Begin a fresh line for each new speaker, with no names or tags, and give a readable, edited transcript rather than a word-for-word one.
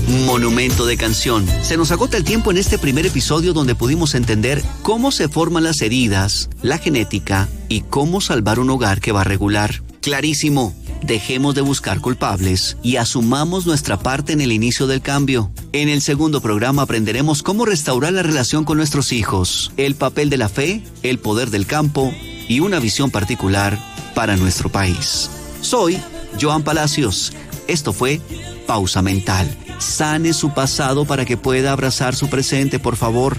Monumento de canción. Se nos agota el tiempo en este primer episodio donde pudimos entender cómo se forman las heridas, la genética y cómo salvar un hogar que va regular. Clarísimo. Dejemos de buscar culpables y asumamos nuestra parte en el inicio del cambio. En el segundo programa aprenderemos cómo restaurar la relación con nuestros hijos, el papel de la fe, el poder del campo y una visión particular para nuestro país. Soy Joan Palacios. Esto fue Pausa Mental. Sane su pasado para que pueda abrazar su presente, por favor.